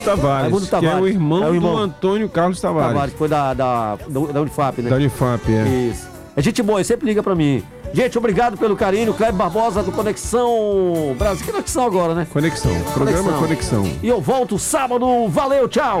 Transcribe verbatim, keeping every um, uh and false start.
Tavares, Raimundo que é Tavares. o irmão, É o irmão. do Antônio Carlos Tavares. Tavares, que foi da, da, da Unifap, né? Da Unifap, é. Isso. É gente boa, ele sempre liga pra mim. Gente, obrigado pelo carinho. Cleber Barbosa do Conexão Brasil. Conexão agora, né? Conexão. Programa Conexão. E eu volto sábado. Valeu, tchau.